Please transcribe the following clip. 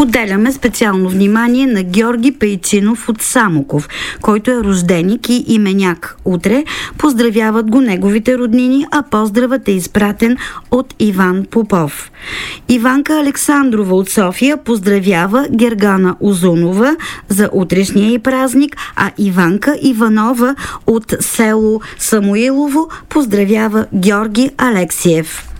Отделяме специално внимание на Георги Пейчинов от Самоков, който е рожденик и именяк утре. Поздравяват го неговите роднини, а поздравът е изпратен от Иван Попов. Иванка Александрова от София поздравява Гергана Озунова за утрешния й празник, а Иванка Иванова от село Самуилово поздравява Георги Алексиев.